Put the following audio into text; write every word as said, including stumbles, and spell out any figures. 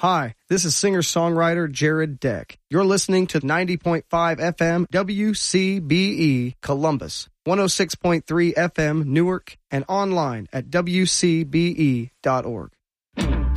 Hi, this is singer-songwriter Jared Deck. You're listening to ninety point five F M W C B E Columbus, one oh six point three F M Newark, and online at W C B E dot org.